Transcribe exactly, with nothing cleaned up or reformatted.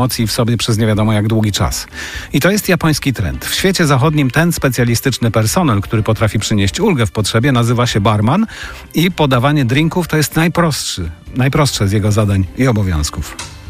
emocji w sobie przez nie wiadomo jak długi czas. I to jest japoński trend. W świecie zachodnim ten specjalistyczny personel, który potrafi przynieść ulgę w potrzebie, nazywa się barman i podawanie drinków to jest najprostszy, najprostsze z jego zadań i obowiązków.